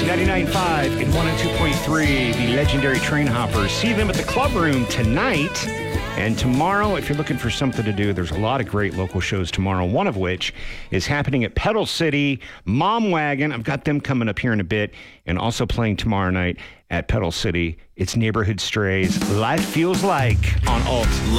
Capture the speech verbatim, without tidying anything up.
ninety-nine point five and one oh two point three, the legendary Train Hoppers. See them at the Club Room tonight. And tomorrow, if you're looking for something to do, there's a lot of great local shows tomorrow, one of which is happening at Pedal City. Mom Wagon, I've got them coming up here in a bit, and also playing tomorrow night at Pedal City. It's Neighborhood Strays. Life Feels Like on Alt.